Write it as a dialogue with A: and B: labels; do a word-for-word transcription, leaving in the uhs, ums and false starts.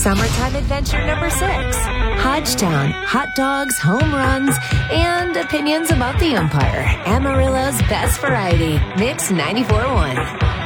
A: Summertime adventure number six. Hodgetown, hot dogs, home runs, and opinions about the umpire. Amarillo's best variety. Mix ninety-four point one.